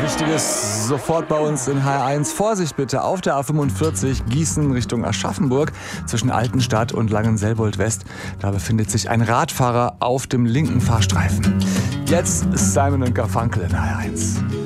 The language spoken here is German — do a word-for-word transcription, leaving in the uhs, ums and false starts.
Wichtiges sofort bei uns in H R eins. Vorsicht bitte auf der A fünfundvierzig Gießen Richtung Aschaffenburg zwischen Altenstadt und Langenselbold West. Da befindet sich ein Radfahrer auf dem linken Fahrstreifen. Jetzt Simon und Garfunkel in H R eins.